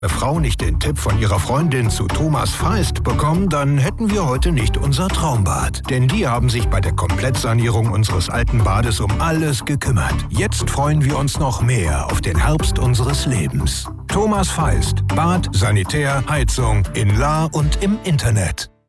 Frau nicht den Tipp von ihrer Freundin zu Thomas Feist bekommen, dann hätten wir heute nicht unser Traumbad. Denn die haben sich bei der Komplettsanierung unseres alten Bades um alles gekümmert. Jetzt freuen wir uns noch mehr auf den Herbst unseres Lebens. Thomas Feist. Bad, Sanitär, Heizung in La und im Internet.